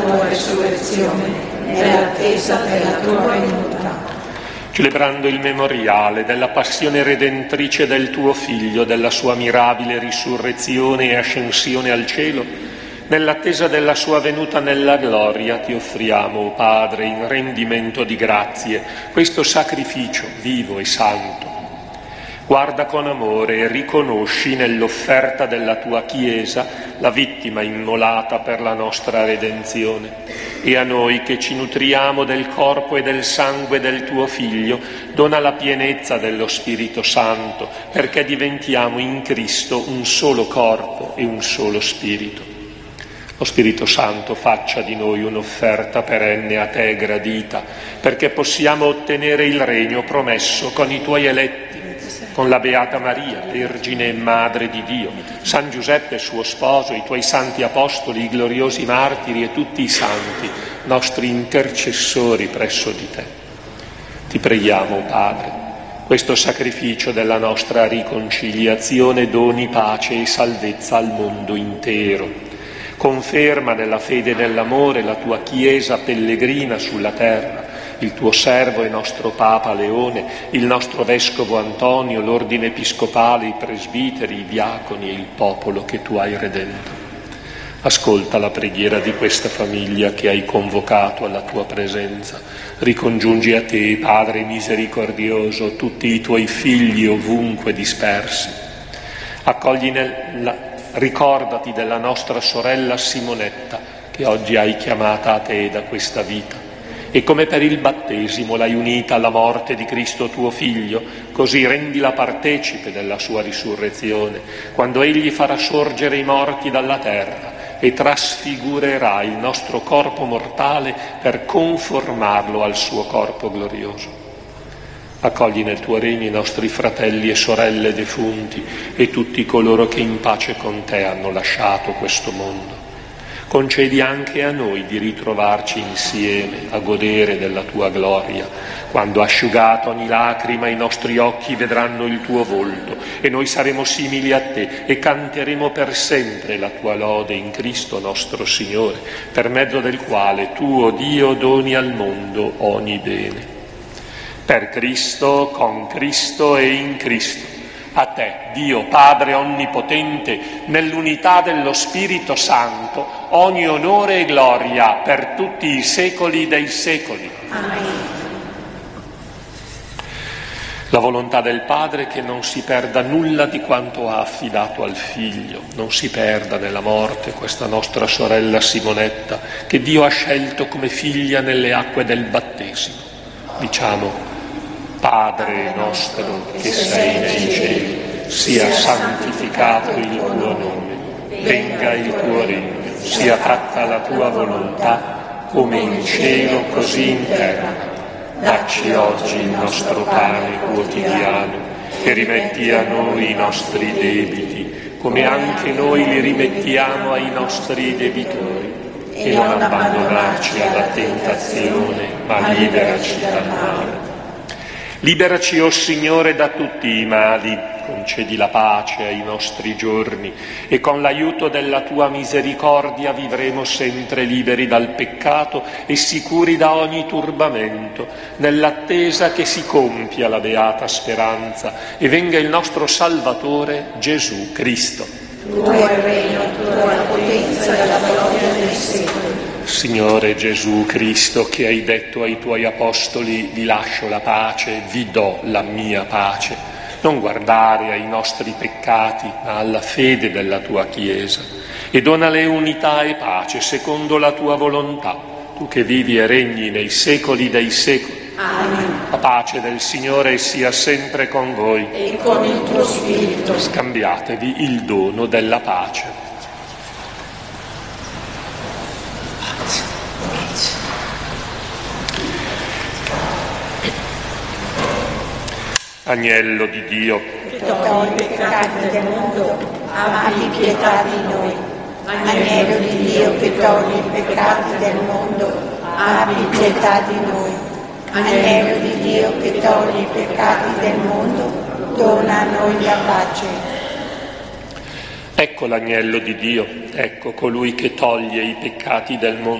tua risurrezione, nell'attesa della tua venuta. Celebrando il memoriale della passione redentrice del tuo Figlio, della sua mirabile risurrezione e ascensione al cielo, nell'attesa della sua venuta nella gloria, ti offriamo, o Padre, in rendimento di grazie, questo sacrificio vivo e santo. Guarda con amore e riconosci nell'offerta della tua Chiesa la vittima immolata per la nostra redenzione. E a noi che ci nutriamo del corpo e del sangue del tuo Figlio, dona la pienezza dello Spirito Santo, perché diventiamo in Cristo un solo corpo e un solo Spirito. Lo Spirito Santo faccia di noi un'offerta perenne a te gradita, perché possiamo ottenere il regno promesso con i tuoi eletti, con la Beata Maria, Vergine e Madre di Dio, San Giuseppe suo sposo, i tuoi santi apostoli, i gloriosi martiri e tutti i santi, nostri intercessori presso di te. Ti preghiamo, Padre, questo sacrificio della nostra riconciliazione doni pace e salvezza al mondo intero. Conferma nella fede e nell'amore la tua Chiesa pellegrina sulla terra, il tuo servo e nostro Papa Leone, il nostro Vescovo Antonio, l'Ordine Episcopale, i presbiteri, i diaconi e il popolo che tu hai redento. Ascolta la preghiera di questa famiglia che hai convocato alla tua presenza. Ricongiungi a te, Padre misericordioso, tutti i tuoi figli ovunque dispersi. Ricordati della nostra sorella Simonetta, che oggi hai chiamata a te da questa vita. E come per il battesimo l'hai unita alla morte di Cristo tuo Figlio, così rendila partecipe della sua risurrezione, quando Egli farà sorgere i morti dalla terra e trasfigurerà il nostro corpo mortale per conformarlo al suo corpo glorioso. Accogli nel tuo regno i nostri fratelli e sorelle defunti e tutti coloro che in pace con te hanno lasciato questo mondo. Concedi anche a noi di ritrovarci insieme a godere della tua gloria, quando asciugata ogni lacrima i nostri occhi vedranno il tuo volto e noi saremo simili a te e canteremo per sempre la tua lode in Cristo nostro Signore, per mezzo del quale tu, o Dio, doni al mondo ogni bene. Per Cristo, con Cristo e in Cristo. A te, Dio Padre Onnipotente, nell'unità dello Spirito Santo, ogni onore e gloria per tutti i secoli dei secoli. Amen. La volontà del Padre è che non si perda nulla di quanto ha affidato al Figlio, non si perda nella morte questa nostra sorella Simonetta, che Dio ha scelto come figlia nelle acque del battesimo. Diciamo: Padre nostro che sei nei cieli, sia santificato il tuo nome, venga il tuo regno, sia fatta la tua volontà, come in cielo così in terra. Dacci oggi il nostro pane quotidiano e rimetti a noi i nostri debiti, come anche noi li rimettiamo ai nostri debitori. E non abbandonarci alla tentazione, ma liberaci dal male. Liberaci, o Signore, da tutti i mali, concedi la pace ai nostri giorni e con l'aiuto della tua misericordia vivremo sempre liberi dal peccato e sicuri da ogni turbamento, nell'attesa che si compia la beata speranza e venga il nostro Salvatore Gesù Cristo. Tuo è il regno, tua la potenza e la gloria dei secoli. Signore Gesù Cristo, che hai detto ai tuoi apostoli: vi lascio la pace, vi do la mia pace, non guardare ai nostri peccati, ma alla fede della tua Chiesa, e donale unità e pace secondo la tua volontà, tu che vivi e regni nei secoli dei secoli. Amen. La pace del Signore sia sempre con voi. E con il tuo spirito. Scambiatevi il dono della pace. Agnello di Dio, Che togli i peccati del mondo, abbi pietà di noi. Agnello di Dio, che togli i peccati del mondo, abbi pietà di noi. Agnello di Dio, che togli i peccati del mondo, dona a noi la pace. ecco l'agnello di Dio, ecco colui che toglie i peccati del mondo.